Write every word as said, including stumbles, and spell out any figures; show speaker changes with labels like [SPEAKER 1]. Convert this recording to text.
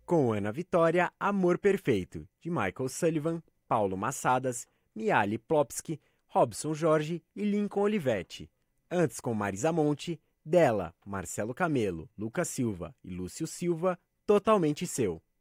[SPEAKER 1] Com Ana Vitória, Amor Perfeito, de Michael Sullivan, Paulo Massadas, Miali Plopski, Robson Jorge e Lincoln Olivetti. Antes com Marisa Monte, Dela, Marcelo Camelo, Lucas Silva e Lúcio Silva, Totalmente Seu.